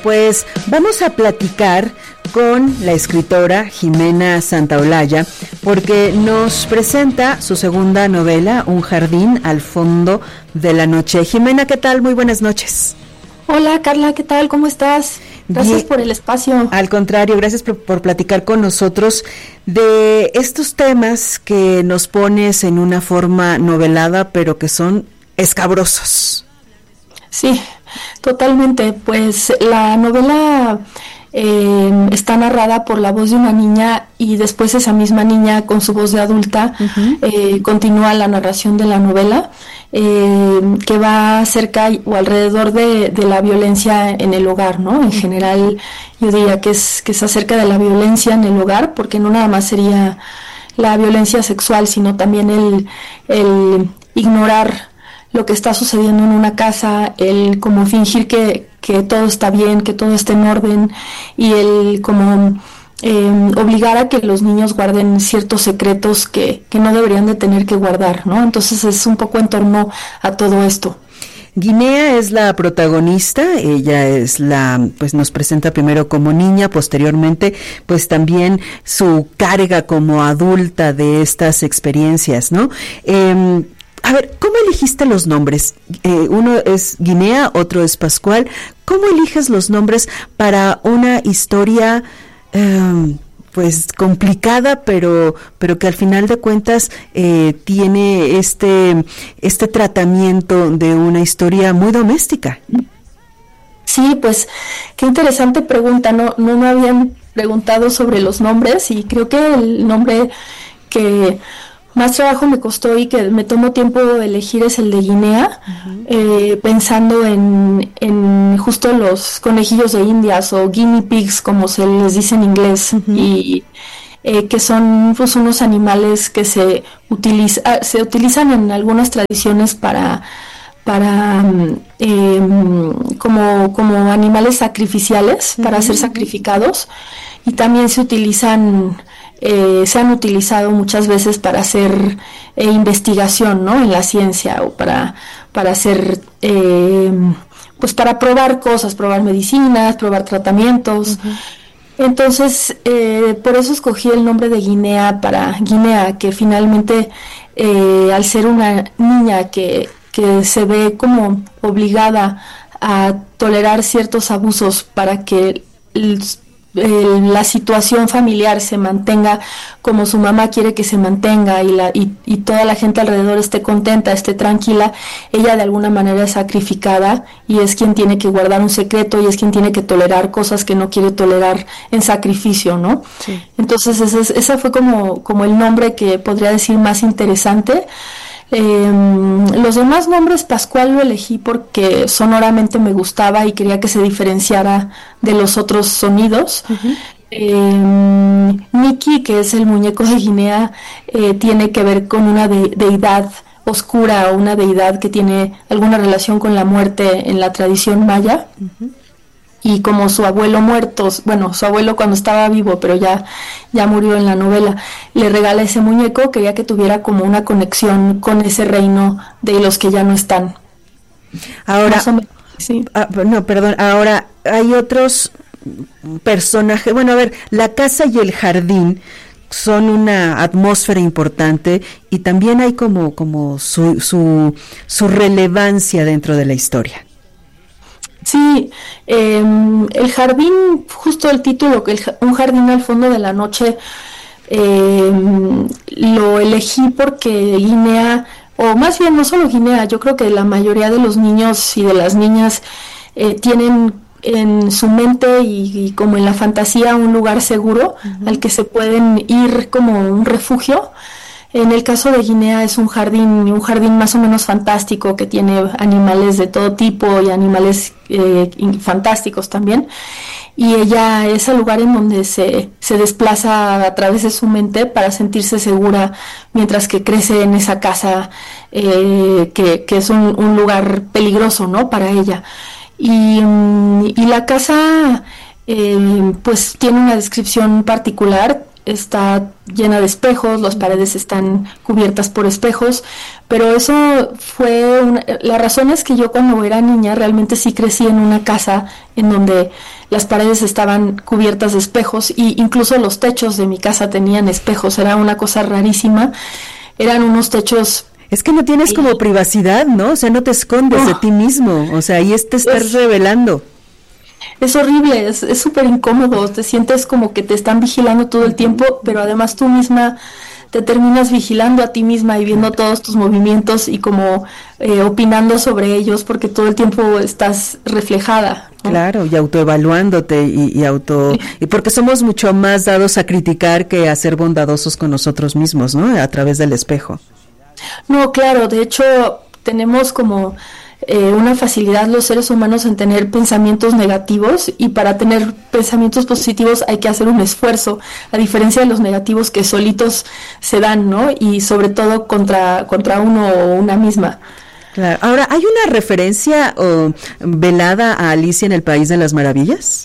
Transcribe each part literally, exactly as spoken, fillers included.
Pues vamos a platicar con la escritora Jimena Santaolalla porque nos presenta su segunda novela, Un jardín al fondo de la noche. Jimena, ¿qué tal? Muy buenas noches. Hola Carla, ¿qué tal? ¿Cómo estás? Gracias Bien. por el espacio. Al contrario, gracias por, por platicar con nosotros de estos temas que nos pones en una forma novelada, pero que son escabrosos. Sí, totalmente. Pues la novela eh, está narrada por la voz de una niña y después esa misma niña con su voz de adulta uh-huh. eh, continúa la narración de la novela eh, que va cerca o alrededor de, de la violencia en el hogar, ¿no? En general yo diría que es, que es acerca de la violencia en el hogar, porque no nada más sería la violencia sexual, sino también el, el ignorar lo que está sucediendo en una casa, el como fingir que, que todo está bien, que todo está en orden, y el como eh, obligar a que los niños guarden ciertos secretos que, que no deberían de tener que guardar, ¿no? Entonces es un poco en torno a todo esto. Guinea es la protagonista, ella es la, pues nos presenta primero como niña, posteriormente pues también su carga como adulta de estas experiencias, ¿no? Eh, A ver, ¿cómo elegiste los nombres? Eh, uno es Guinea, otro es Pascual. ¿Cómo eliges los nombres para una historia, eh, pues complicada, pero, pero que al final de cuentas eh, tiene este, este tratamiento de una historia muy doméstica? Sí, pues qué interesante pregunta. No, no me habían preguntado sobre los nombres y creo que el nombre que más trabajo me costó y que me tomó tiempo elegir es el de Guinea, uh-huh. eh, pensando en, en justo los conejillos de indias o guinea pigs, como se les dice en inglés, uh-huh. y eh, que son pues unos animales que se, utiliza, se utilizan en algunas tradiciones para para eh, como, como animales sacrificiales, uh-huh. para ser sacrificados, y también se utilizan Eh, se han utilizado muchas veces para hacer eh, investigación, ¿no? En la ciencia, o para, para hacer, eh, pues para probar cosas, probar medicinas, probar tratamientos. Uh-huh. Entonces, eh, por eso escogí el nombre de Guinea para Guinea, que finalmente, eh, al ser una niña que, que se ve como obligada a tolerar ciertos abusos para que el, Eh, la situación familiar se mantenga como su mamá quiere que se mantenga y, la, y, y toda la gente alrededor esté contenta, esté tranquila, ella de alguna manera es sacrificada y es quien tiene que guardar un secreto y es quien tiene que tolerar cosas que no quiere tolerar en sacrificio, ¿no? Sí. Entonces ese, ese fue como, como el nombre que podría decir más interesante. Eh, los demás nombres, Pascual lo elegí porque sonoramente me gustaba y quería que se diferenciara de los otros sonidos. Uh-huh. eh, Mickey, que es el muñeco de Guinea, eh, tiene que ver con una de, deidad oscura o una deidad que tiene alguna relación con la muerte en la tradición maya. Uh-huh. Y como su abuelo muerto, bueno, su abuelo cuando estaba vivo, pero ya, ya murió en la novela, le regala ese muñeco, quería que tuviera como una conexión con ese reino de los que ya no están. Ahora, menos, sí. ah, no, perdón, ahora hay otros personajes, bueno, a ver, la casa y el jardín son una atmósfera importante y también hay como, como su, su, su relevancia dentro de la historia. Sí, eh, el jardín, justo el título, que el, Un jardín al fondo de la noche, eh, lo elegí porque Guinea, o más bien no solo Guinea, yo creo que la mayoría de los niños y de las niñas eh, tienen en su mente y, y como en la fantasía un lugar seguro uh-huh. al que se pueden ir como un refugio. En el caso de Guinea es un jardín, un jardín más o menos fantástico que tiene animales de todo tipo y animales eh, fantásticos también. Y ella es el lugar en donde se, se desplaza a través de su mente para sentirse segura mientras que crece en esa casa eh, que, que es un, un lugar peligroso, ¿no? Para ella. Y, y la casa... Eh, pues tiene una descripción particular. está llena de espejos, las paredes están cubiertas por espejos, pero eso fue una, la razón es que yo cuando era niña realmente sí crecí en una casa en donde las paredes estaban cubiertas de espejos, y incluso los techos de mi casa tenían espejos. Era una cosa rarísima, eran unos techos. Es que no tienes como privacidad, ¿no? O sea, no te escondes no. de ti mismo, o sea, ahí te estás es, revelando. Es horrible, es es súper incómodo, te sientes como que te están vigilando todo el tiempo, pero además tú misma te terminas vigilando a ti misma y viendo todos tus movimientos y como eh, opinando sobre ellos, porque todo el tiempo estás reflejada, ¿no? Claro, y autoevaluándote y, y auto... y porque somos mucho más dados a criticar que a ser bondadosos con nosotros mismos, ¿no? A través del espejo. No, claro, de hecho tenemos como eh, una facilidad los seres humanos en tener pensamientos negativos, y para tener pensamientos positivos hay que hacer un esfuerzo, a diferencia de los negativos que solitos se dan, ¿no? Y sobre todo contra, contra uno o una misma. Claro. Ahora, ¿hay una referencia oh, velada a Alicia en el País de las Maravillas?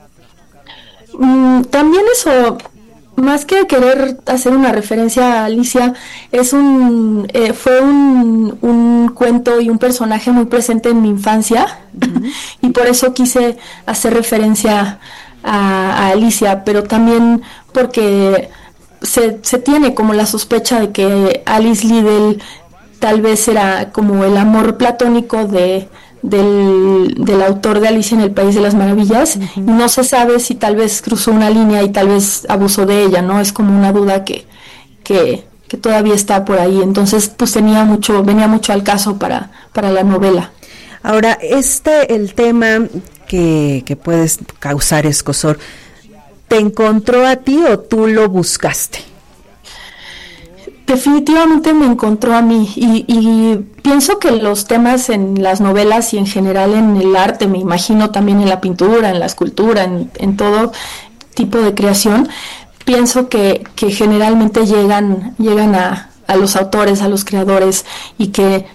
Mm, también eso... Más que querer hacer una referencia a Alicia, es un eh, fue un, un cuento y un personaje muy presente en mi infancia, uh-huh. y por eso quise hacer referencia a, a Alicia, pero también porque se, se tiene como la sospecha de que Alice Liddell tal vez era como el amor platónico de Del, del autor de Alicia en el País de las Maravillas, uh-huh. y no se sabe si tal vez cruzó una línea y tal vez abusó de ella, ¿no? Es como una duda que, que, que todavía está por ahí. Entonces, pues tenía mucho, venía mucho al caso para, para la novela. Ahora, este, el tema que, que puedes causar escozor, ¿te encontró a ti o tú lo buscaste? Definitivamente me encontró a mí, y, y pienso que los temas en las novelas y en general en el arte, me imagino también en la pintura, en la escultura, en, en todo tipo de creación, pienso que, que generalmente llegan, llegan a, a los autores, a los creadores, y que